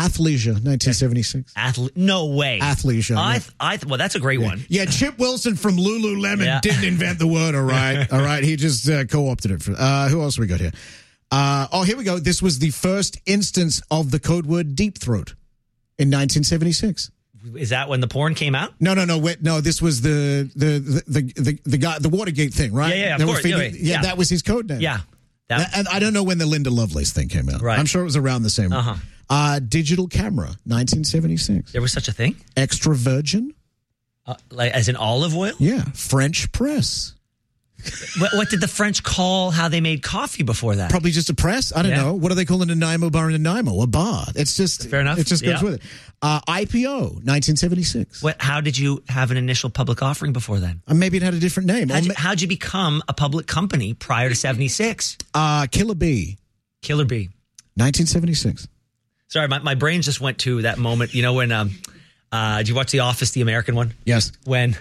Athleisure, 1976. No way. Athleisure. Well, that's a great one. Yeah, Chip Wilson from Lululemon didn't invent the word, all right? All right, he just co-opted it. Who else we got here? Here we go. This was the first instance of the code word deep throat in 1976. Is that when the porn came out? No. Wait, no. This was the guy, the Watergate thing, right? Yeah, of course. That was his code name. Yeah. And I don't know when the Linda Lovelace thing came out. Right. I'm sure it was around the same. Digital camera, 1976. There was such a thing? Extra virgin. Like as in olive oil? Yeah. French press. What did the French call how they made coffee before that? Probably just a press. I don't know. What do they call a Nanaimo bar in Nanaimo? A bar. It's just fair enough. It just goes with it. IPO, 1976. How did you have an initial public offering before then? Maybe it had a different name. How'd you become a public company prior to 76? Killer Bee. Killer Bee. 1976. Sorry, my brain just went to that moment. You know when? Did you watch The Office, the American one? Yes. When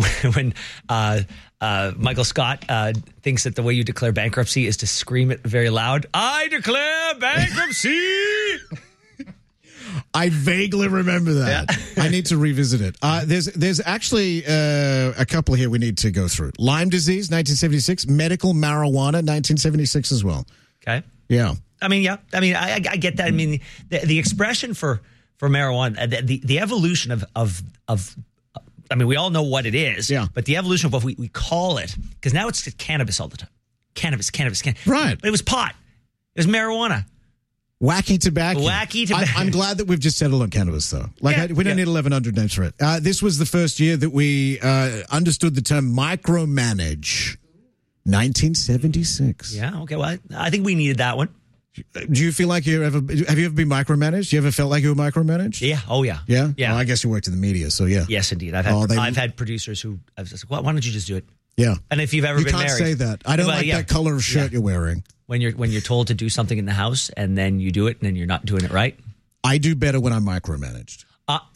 Michael Scott thinks that the way you declare bankruptcy is to scream it very loud. I declare bankruptcy. I vaguely remember that. Yeah. I need to revisit it. There's actually a couple here we need to go through. Lyme disease, 1976. Medical marijuana, 1976 as well. Okay. Yeah. I mean, I get that. I mean, the expression for marijuana, the evolution of I mean, we all know what it is, but the evolution of what we call it, because now it's cannabis all the time. Cannabis. Right. But it was pot. It was marijuana. Wacky tobacco. I'm glad that we've just settled on cannabis, though. We don't need 1,100 names for it. This was the first year that we understood the term micromanage. 1976. Yeah, okay. Well, I think we needed that one. Do you feel like have you ever been micromanaged? You ever felt like you were micromanaged? Yeah. Oh, yeah. Yeah? Yeah. Well, I guess you worked in the media, so yeah. Yes, indeed. I've had producers who I was just like, why don't you just do it? Yeah. And if you've ever been married. You can't say that. I don't like that color of shirt you're wearing. When you're told to do something in the house and then you do it and then you're not doing it right. I do better when I'm micromanaged.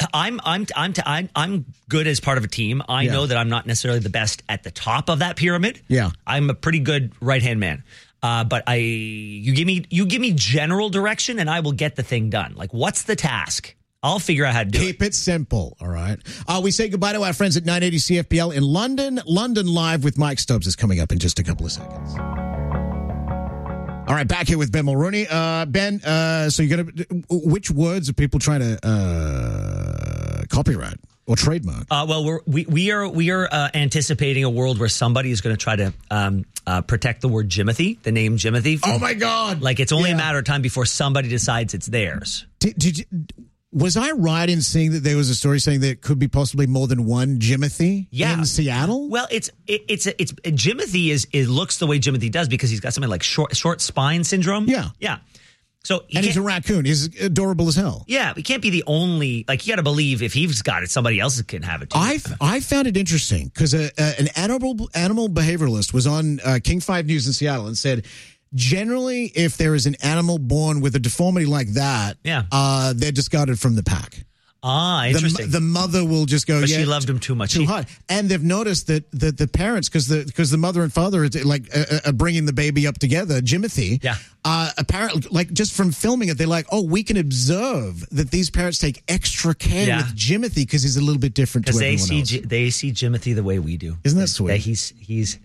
I'm good as part of a team. I know that I'm not necessarily the best at the top of that pyramid. Yeah. I'm a pretty good right-hand man. But you give me general direction and I will get the thing done. Like, what's the task? I'll figure out how to do it. Keep it simple, all right? We say goodbye to our friends at 980 CFPL in London. London Live with Mike Stubbs is coming up in just a couple of seconds. All right, back here with Ben Mulrooney. Ben, so you're going to... Which words are people trying to copyright or trademark? Well, we are anticipating a world where somebody is going to try to protect the word Jimothy, the name Jimothy. Oh, my God. Like, it's only a matter of time before somebody decides it's theirs. Did you... Was I right in seeing that there was a story saying there could be possibly more than one Jimothy in Seattle? Well, it's Jimothy looks the way Jimothy does because he's got something like short spine syndrome. Yeah. So he's a raccoon. He's adorable as hell. Yeah, he can't be the only. Like, you got to believe if he's got it, somebody else can have it too. I found it interesting because an animal behavioralist was on King 5 News in Seattle and said, generally, if there is an animal born with a deformity like that, they're discarded from the pack. Interesting. The mother will just go, but she loved him too much. Too hard. And they've noticed that the parents, because the mother and father are bringing the baby up together, Jimothy, apparently, like, just from filming it, they're like, oh, we can observe that these parents take extra care with Jimothy because he's a little bit different to everyone else. Because they see Jimothy the way we do. Isn't that sweet? He's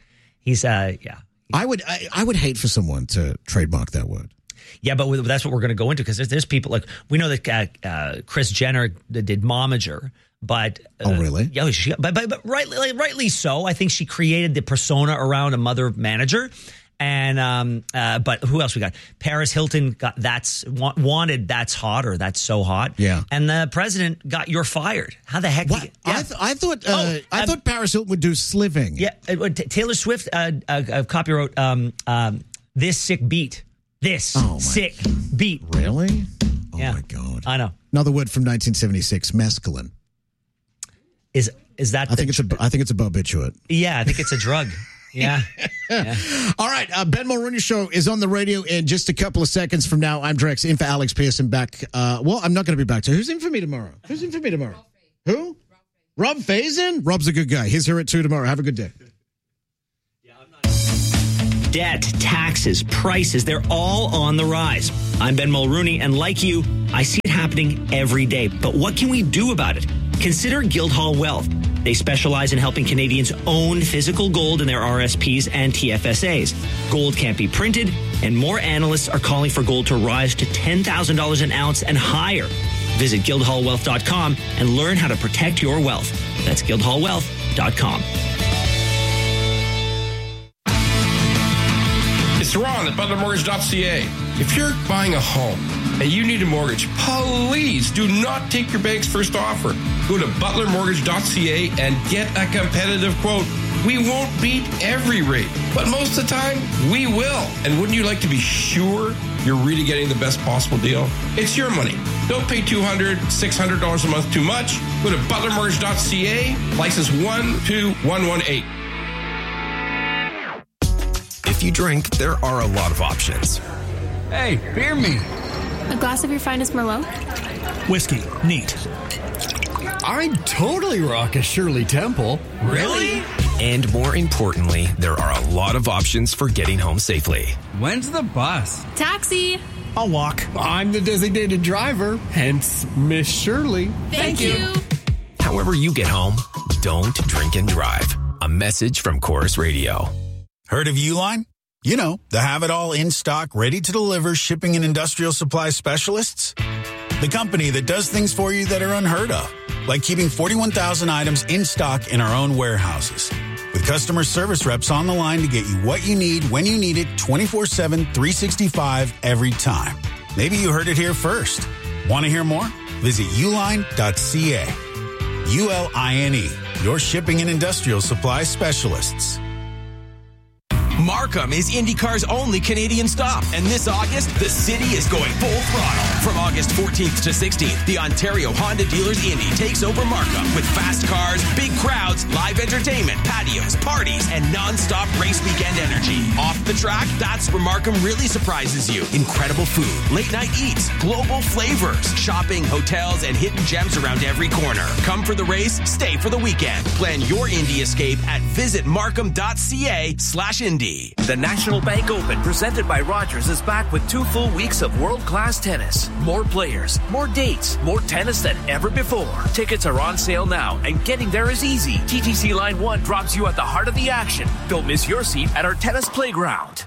I would hate for someone to trademark that word. Yeah, but that's what we're going to go into because there's people like we know that Kris Jenner did Momager, but oh really? Yeah, but rightly so. I think she created the persona around a mother manager, and but who else we got? Paris Hilton got wanted That's Hot or That's So Hot. Yeah, and the president got You're Fired. How the heck? What? I thought Paris Hilton would do Sliving. Yeah, Taylor Swift copywrote This Sick Beat. Sick beat. Really? Oh, my God. I know. Another word from 1976, mescaline. Is that I think it's a barbiturate. Yeah, I think it's a drug. Yeah. All right, Ben Mulrooney Show is on the radio in just a couple of seconds from now. I'm Drex, in for Alex Pearson back. Well, I'm not going to be back. So who's in for me tomorrow? Who? Rob Faison? Rob's a good guy. He's here at 2 tomorrow. Have a good day. Debt, taxes, prices, they're all on the rise. I'm Ben Mulrooney, and like you, I see it happening every day. But what can we do about it? Consider Guildhall Wealth. They specialize in helping Canadians own physical gold in their RSPs and TFSAs. Gold can't be printed, and more analysts are calling for gold to rise to $10,000 an ounce and higher. Visit guildhallwealth.com and learn how to protect your wealth. That's guildhallwealth.com. It's Ron at butlermortgage.ca. If you're buying a home and you need a mortgage, please do not take your bank's first offer. Go to butlermortgage.ca and get a competitive quote. We won't beat every rate, but most of the time, we will. And wouldn't you like to be sure you're really getting the best possible deal? It's your money. Don't pay $200, $600 a month too much. Go to butlermortgage.ca, license 12118. If you drink, there are a lot of options. Hey, beer me. A glass of your finest Merlot? Whiskey. Neat. I'd totally rock a Shirley Temple. Really? And more importantly, there are a lot of options for getting home safely. When's the bus? Taxi. I'll walk. I'm the designated driver, hence Miss Shirley. Thank you. However you get home, don't drink and drive. A message from Chorus Radio. Heard of Uline? You know, the have-it-all in-stock, ready-to-deliver shipping and industrial supply specialists. The company that does things for you that are unheard of, like keeping 41,000 items in stock in our own warehouses. With customer service reps on the line to get you what you need when you need it 24/7, 365 every time. Maybe you heard it here first. Want to hear more? Visit uline.ca. ULINE, your shipping and industrial supply specialists. Markham is IndyCar's only Canadian stop. And this August, the city is going full throttle. From August 14th to 16th, the Ontario Honda Dealers Indy takes over Markham with fast cars, big crowds, live entertainment, patios, parties, and non-stop race weekend energy. Off the track, that's where Markham really surprises you. Incredible food, late-night eats, global flavors, shopping, hotels, and hidden gems around every corner. Come for the race, stay for the weekend. Plan your Indy escape at visitmarkham.ca/Indy. The National Bank Open, presented by Rogers, is back with 2 full weeks of world-class tennis. More players, more dates, more tennis than ever before. Tickets are on sale now, and getting there is easy. TTC Line 1 drops you at the heart of the action. Don't miss your seat at our tennis playground.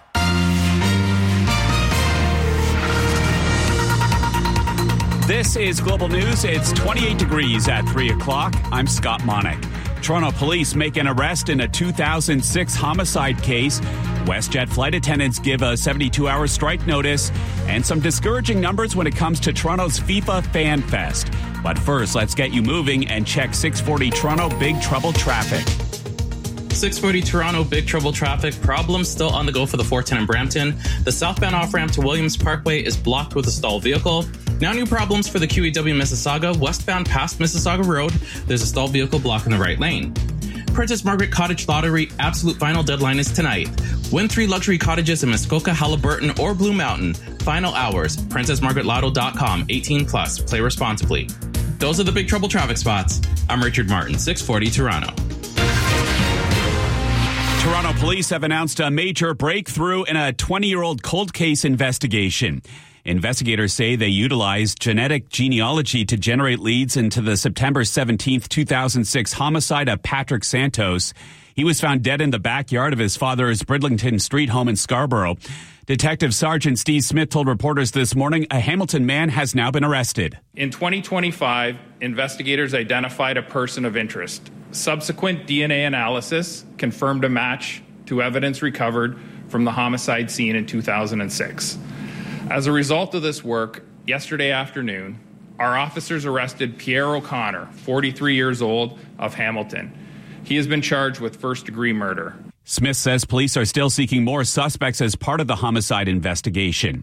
This is Global News. It's 28 degrees at 3 o'clock. I'm Scott Monick. Toronto police make an arrest in a 2006 homicide case. WestJet flight attendants give a 72-hour strike notice, and some discouraging numbers when it comes to Toronto's FIFA Fan Fest. But first, let's get you moving and check 640 Toronto Big Trouble traffic. 640 Toronto Big Trouble traffic. Problems still on the go for the 410 in Brampton. The southbound off-ramp to Williams Parkway is blocked with a stalled vehicle. Now new problems for the QEW Mississauga. Westbound past Mississauga Road, there's a stalled vehicle blocking the right lane. Princess Margaret Cottage Lottery absolute final deadline is tonight. Win 3 luxury cottages in Muskoka, Halliburton, or Blue Mountain. Final hours, princessmargaretlotto.com, 18 plus. Play responsibly. Those are the Big Trouble traffic spots. I'm Richard Martin, 640 Toronto. Toronto police have announced a major breakthrough in a 20-year-old cold case investigation. Investigators say they utilized genetic genealogy to generate leads into the September 17th, 2006 homicide of Patrick Santos. He was found dead in the backyard of his father's Bridlington Street home in Scarborough. Detective Sergeant Steve Smith told reporters this morning a Hamilton man has now been arrested. In 2025, investigators identified a person of interest. Subsequent DNA analysis confirmed a match to evidence recovered from the homicide scene in 2006. As a result of this work, yesterday afternoon, our officers arrested Pierre O'Connor, 43 years old, of Hamilton. He has been charged with first-degree murder. Smith says police are still seeking more suspects as part of the homicide investigation.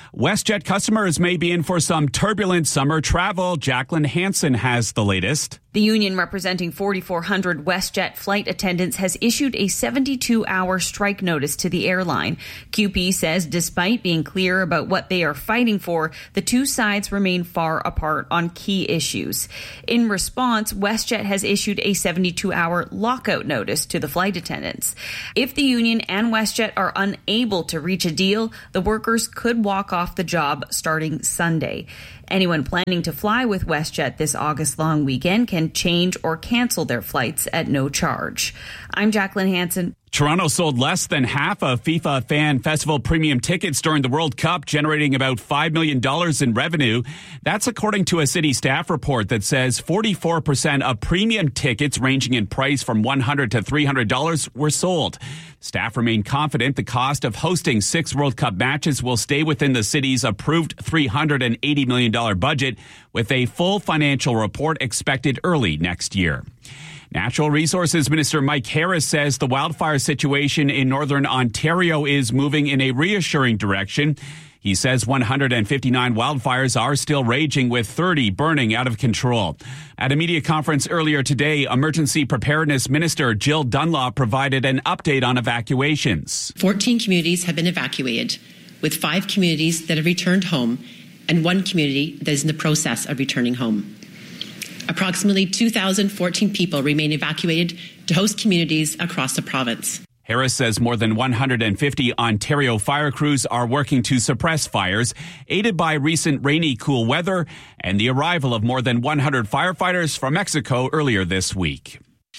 WestJet customers may be in for some turbulent summer travel. Jacqueline Hansen has the latest. The union representing 4,400 WestJet flight attendants has issued a 72-hour strike notice to the airline. CUPE says despite being clear about what they are fighting for, the two sides remain far apart on key issues. In response, WestJet has issued a 72-hour lockout notice to the flight attendants. If the union and WestJet are unable to reach a deal, the workers could walk off the job starting Sunday. Anyone planning to fly with WestJet this August-long weekend can change or cancel their flights at no charge. I'm Jacqueline Hansen. Toronto sold less than half of FIFA Fan Festival premium tickets during the World Cup, generating about $5 million in revenue. That's according to a city staff report that says 44% of premium tickets ranging in price from $100 to $300 were sold. Staff remain confident the cost of hosting 6 World Cup matches will stay within the city's approved $380 million budget, with a full financial report expected early next year. Natural Resources Minister Mike Harris says the wildfire situation in northern Ontario is moving in a reassuring direction. He says 159 wildfires are still raging, with 30 burning out of control. At a media conference earlier today, Emergency Preparedness Minister Jill Dunlop provided an update on evacuations. 14 communities have been evacuated, with 5 communities that have returned home and 1 community that is in the process of returning home. Approximately 2,014 people remain evacuated to host communities across the province. Harris says more than 150 Ontario fire crews are working to suppress fires, aided by recent rainy, cool weather and the arrival of more than 100 firefighters from Mexico earlier this week.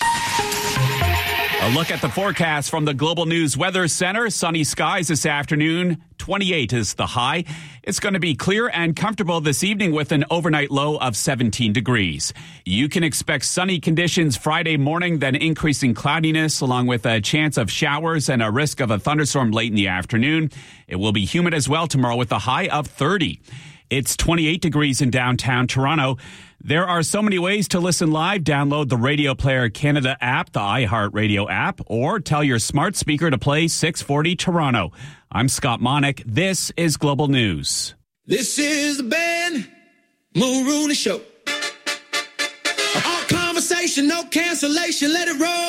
A look at the forecast from the Global News Weather Center. Sunny skies this afternoon. 28 is the high. It's going to be clear and comfortable this evening with an overnight low of 17 degrees. You can expect sunny conditions Friday morning, then increasing cloudiness along with a chance of showers and a risk of a thunderstorm late in the afternoon. It will be humid as well tomorrow with a high of 30. It's 28 degrees in downtown Toronto. There are so many ways to listen live. Download the Radio Player Canada app, the iHeartRadio app, or tell your smart speaker to play 640 Toronto. I'm Scott Monick. This is Global News. This is the Ben Mulrooney Show. All conversation, no cancellation, let it roll.